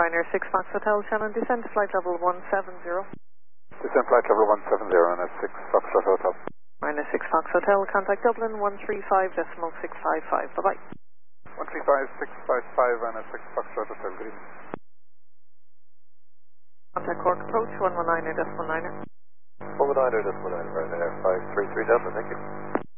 Ryanair 6 Fox Hotel, Shannon, descend to flight level 170. Descend flight level 170 on a 6 Foxtrot Hotel. Ryanair 6 Fox Hotel, contact Dublin 135.655. Bye-bye. 135.655 on a 6 Foxtrot Hotel. Good evening. Contact Cork approach 119.9. 119.9, Ryanair 533 Delta, thank you.